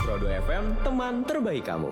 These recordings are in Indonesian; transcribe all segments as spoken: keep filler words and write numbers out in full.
Pro dua F M, teman terbaik kamu.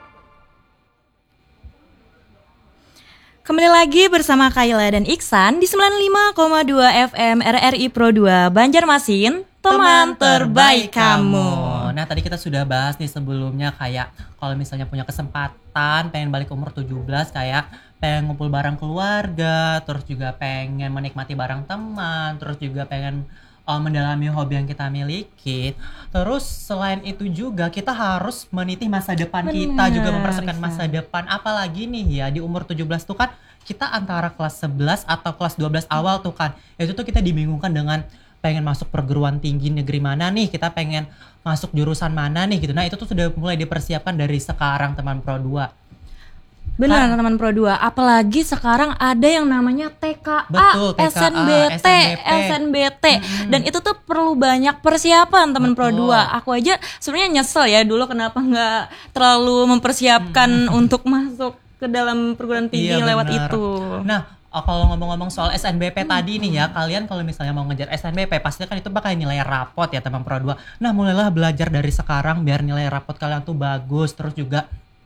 Kembali lagi bersama Kayla dan Iksan di sembilan puluh lima koma dua F M R R I Pro dua Banjarmasin, teman terbaik kamu. Nah, tadi kita sudah bahas nih sebelumnya kayak kalau misalnya punya kesempatan pengen balik ke umur tujuh belas, kayak pengen ngumpul bareng keluarga, terus juga pengen menikmati bareng teman, terus juga pengen uh, mendalami hobi yang kita miliki. Terus selain itu juga kita harus meniti masa depan Bener, kita, juga mempersiapkan Risa. masa depan. Apalagi nih ya di umur tujuh belas tuh kan kita antara kelas sebelas atau kelas dua belas awal tuh kan. Itu tuh kita dibingungkan dengan pengen masuk perguruan tinggi negeri mana nih, kita pengen masuk jurusan mana nih gitu. Nah, itu tuh sudah mulai dipersiapkan dari sekarang teman Pro dua. Benar Kan? teman Pro dua, apalagi sekarang ada yang namanya T K A, Betul, T K A, S N B T, S N B T, dan itu tuh perlu banyak persiapan teman Pro Betul. dua. Aku aja sebenarnya nyesel ya dulu kenapa nggak terlalu mempersiapkan untuk masuk ke dalam perguruan tinggi Iya, lewat benar. itu. Nah, uh, kalau ngomong-ngomong soal S N B P tadi nih ya, kalian kalau misalnya mau ngejar S N B P pasti kan itu bakal nilai rapot ya teman Pro dua. Nah, mulailah belajar dari sekarang biar nilai rapot kalian tuh bagus, terus juga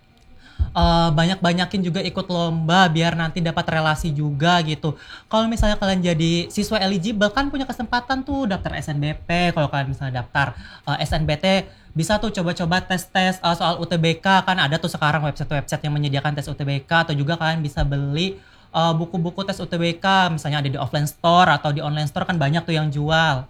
uh, banyak-banyakin juga ikut lomba biar nanti dapat relasi juga gitu. Kalau misalnya kalian jadi siswa eligible kan punya kesempatan tuh daftar S N B P. Kalau kalian misalnya daftar uh, S N B T bisa tuh coba-coba tes-tes uh, soal U T B K, kan ada tuh sekarang website-website yang menyediakan tes U T B K, atau juga kalian bisa beli uh, buku-buku tes U T B K misalnya ada di offline store atau di online store, kan banyak tuh yang jual.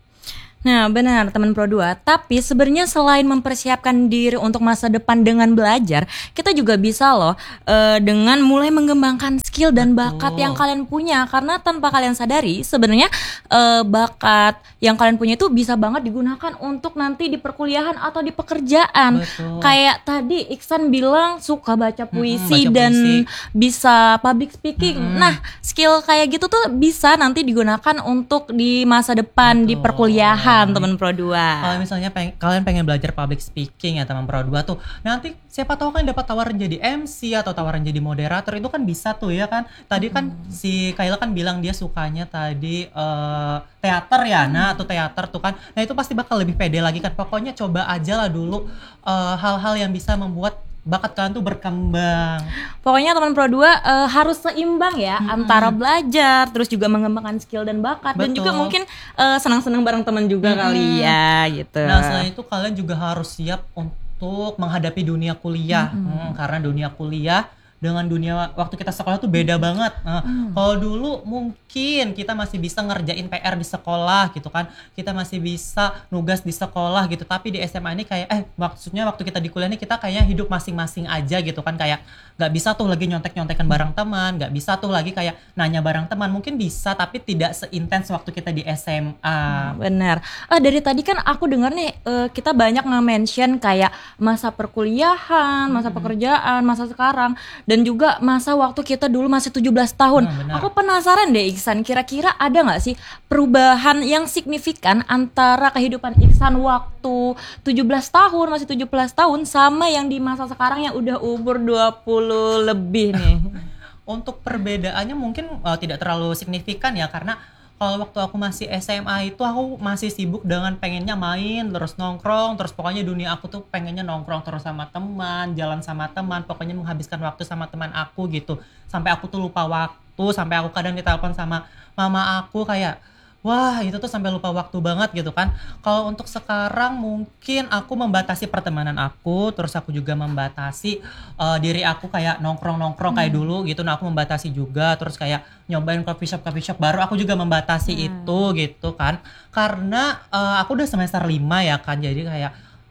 Nah benar teman Pro dua, tapi sebenarnya selain mempersiapkan diri untuk masa depan dengan belajar, kita juga bisa loh eh, dengan mulai mengembangkan skill dan bakat Betul. yang kalian punya. Karena tanpa kalian sadari sebenarnya eh, bakat yang kalian punya itu bisa banget digunakan untuk nanti di perkuliahan atau di pekerjaan. Betul. Kayak tadi Iksan bilang suka baca puisi baca dan puisi. bisa public speaking. Mm-mm. Nah skill kayak gitu tuh bisa nanti digunakan untuk di masa depan di Betul. perkuliahan teman Pro dua. Kalau misalnya peng- kalian pengen belajar public speaking ya teman Pro dua tuh, nanti siapa tahu kan dapat tawaran jadi M C atau tawaran jadi moderator, itu kan bisa tuh ya kan. Tadi kan si Kayla kan bilang dia sukanya tadi eh, teater ya, nah atau teater tuh kan. Nah itu pasti bakal lebih pede lagi kan. Pokoknya coba aja lah dulu eh, hal-hal yang bisa membuat bakat kalian tuh berkembang. Pokoknya teman Pro dua eh, harus seimbang ya antara belajar terus juga mengembangkan skill dan bakat dan Betul. juga mungkin eh, senang-senang bareng teman juga kali ya gitu. Nah selain itu kalian juga harus siap untuk menghadapi dunia kuliah. Hmm, karena dunia kuliah dengan dunia waktu kita sekolah tuh beda banget. Nah, kalau dulu mungkin kita masih bisa ngerjain P R di sekolah gitu kan, kita masih bisa nugas di sekolah gitu. Tapi di S M A ini kayak eh maksudnya waktu kita di kuliah ini kita kayaknya hidup masing-masing aja gitu kan, kayak nggak bisa tuh lagi nyontek-nyontekan bareng teman, nggak bisa tuh lagi kayak nanya bareng teman. Mungkin bisa tapi tidak seintens waktu kita di S M A. Benar. Ah dari tadi kan aku dengar nih eh, kita banyak nge-mention kayak masa perkuliahan, masa pekerjaan, masa sekarang dan juga masa waktu kita dulu masih tujuh belas tahun. Nah, benar. Aku penasaran deh Iksan, kira-kira ada nggak sih perubahan yang signifikan antara kehidupan Iksan waktu tujuh belas tahun, masih tujuh belas tahun sama yang di masa sekarang yang udah umur dua puluh lebih nih? Untuk perbedaannya mungkin uh, tidak terlalu signifikan ya, karena kalau waktu aku masih S M A itu aku masih sibuk dengan pengennya main terus nongkrong, terus pokoknya dunia aku tuh pengennya nongkrong terus sama teman, jalan sama teman, pokoknya menghabiskan waktu sama teman aku gitu. Sampai aku tuh lupa waktu, sampai aku kadang ditelepon sama mama aku kayak wah itu tuh sampai lupa waktu banget gitu kan. Kalau untuk sekarang mungkin aku membatasi pertemanan aku, terus aku juga membatasi uh, diri aku kayak nongkrong-nongkrong kayak dulu gitu. Nah aku membatasi juga, terus kayak nyobain coffee shop coffee shop baru aku juga membatasi itu gitu kan. Karena uh, aku udah semester lima ya kan, jadi kayak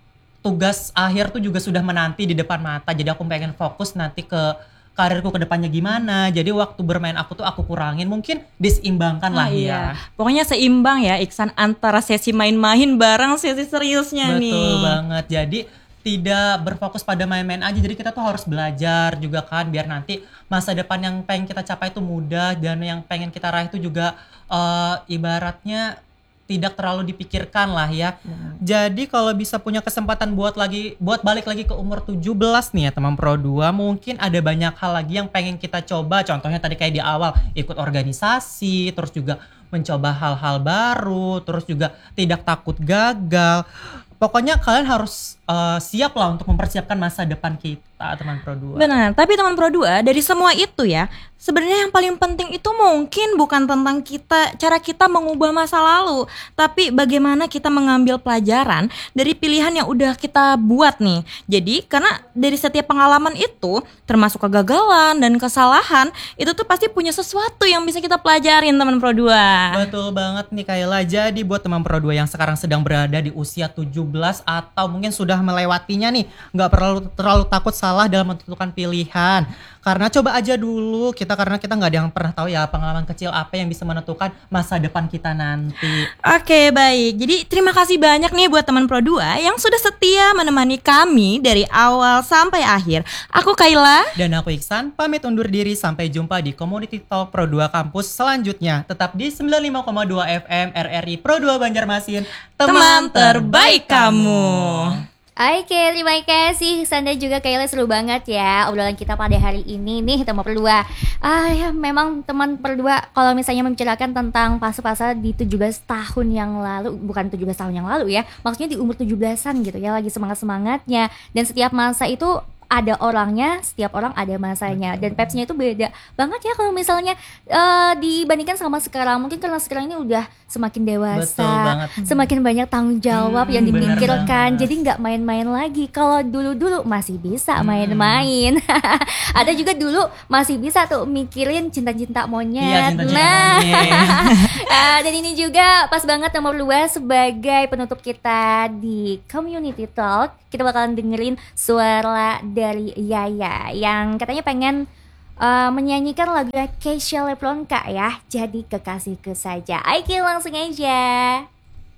tugas akhir tuh juga sudah menanti di depan mata. Jadi aku pengen fokus nanti ke karirku ke depannya gimana. Jadi waktu bermain aku tuh aku kurangin, mungkin diseimbangkan lah Ah, ya. iya. Pokoknya seimbang ya Iksan antara sesi main-main bareng sesi seriusnya nih. Betul banget. Jadi tidak berfokus pada main-main aja. Jadi kita tuh harus belajar juga kan, biar nanti masa depan yang pengen kita capai itu mudah, dan yang pengen kita raih itu juga uh, ibaratnya tidak terlalu dipikirkan lah ya. Jadi kalau bisa punya kesempatan buat lagi buat balik lagi ke umur tujuh belas nih ya teman Pro dua, mungkin ada banyak hal lagi yang pengen kita coba. Contohnya tadi kayak di awal ikut organisasi, terus juga mencoba hal-hal baru, terus juga tidak takut gagal. Pokoknya kalian harus uh, siap lah untuk mempersiapkan masa depan kita, teman Pro dua. Benar, tapi teman Pro dua dari semua itu ya, sebenarnya yang paling penting itu mungkin bukan tentang kita, cara kita mengubah masa lalu, tapi bagaimana kita mengambil pelajaran dari pilihan yang udah kita buat nih. Jadi karena dari setiap pengalaman itu, termasuk kegagalan dan kesalahan, itu tuh pasti punya sesuatu yang bisa kita pelajarin, teman Pro dua. Betul banget nih Kayla. Jadi buat teman Pro dua yang sekarang sedang berada di usia tujuh belas atau mungkin sudah melewatinya nih, nggak perlu terlalu takut salah dalam menentukan pilihan. Karena coba aja dulu kita, karena kita nggak ada yang pernah tahu ya pengalaman kecil apa yang bisa menentukan masa depan kita nanti. Oke, baik. Jadi terima kasih banyak nih buat teman Pro dua yang sudah setia menemani kami dari awal sampai akhir. Aku Kayla. Dan aku Iksan, pamit undur diri. Sampai jumpa di Community Talk Pro dua Kampus selanjutnya. Tetap di sembilan puluh lima koma dua F M R R I Pro dua Banjarmasin. Teman terbaik kamu. Oke, terima kasih Sanda juga Kayla, seru banget ya obrolan kita pada hari ini nih teman berdua. Ah ya, memang teman berdua kalau misalnya membicarakan tentang fase-fase di tujuh belas tahun yang lalu, bukan tujuh belas tahun yang lalu ya, maksudnya di umur tujuh belasan gitu ya, lagi semangat-semangatnya, dan setiap masa itu ada orangnya, setiap orang ada masanya, dan vibes-nya itu beda banget ya kalau misalnya uh, dibandingkan sama sekarang. Mungkin karena sekarang ini udah semakin dewasa, Betul banget. semakin banyak tanggung jawab Hmm, yang benar dipikirkan, banget. jadi nggak main-main lagi. Kalau dulu-dulu masih bisa main-main. Ada juga dulu masih bisa tuh mikirin cinta-cinta monyet. Iya, cinta-cinta nah, monyet. Ah, dan ini juga pas banget nomor dua sebagai penutup kita di Community Talk. Kita bakalan dengerin suara dari Yaya yang katanya pengen uh, menyanyikan lagunya Keisha Lebronka ya, Jadi Kekasihku Saja. Oke, langsung aja.